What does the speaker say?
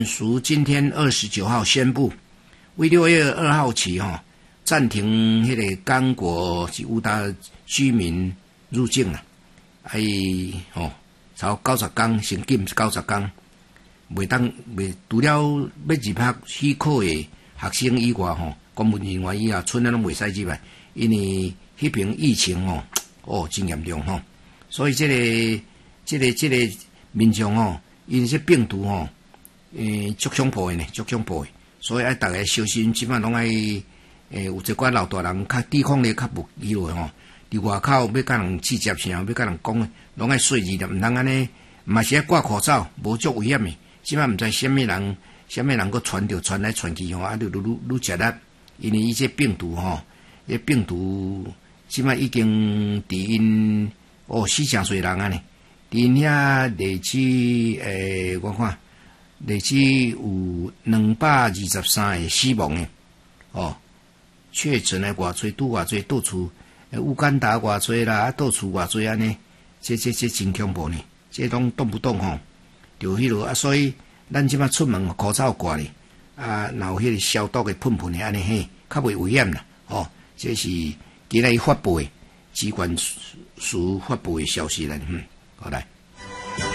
署今天29号宣布，为6月2号起暂停迄个刚果及乌达居民入境啦，超90天，先禁90天，除了要入学许可的学生以外公务人员以外，剩的拢袂使入来，因为迄边疫情真严重所以这个民众因这病毒足恐怖的呢，足恐怖的，所以爱大家小心，即摆拢爱有一寡老大人较抵抗力较无机会伫外口要甲人直接啥，要甲人讲，拢爱细致的，毋通安尼，嘛是爱挂口罩，无足危险的。即摆毋知啥物人佫传来传去就愈食力，因为伊这病毒这病毒即摆已经伫因死诚侪人啊呢，伫因遐累计我看。累计有223个死亡的确诊的偌侪，拄偌侪，到处乌干达偌侪啦，到处偌侪安尼，这真恐怖呢，这拢动不动就迄落所以咱即摆出门口罩挂咧若有迄个消毒的喷的安尼较袂危险啦这是今日发布的机关署发布的消息啦好来。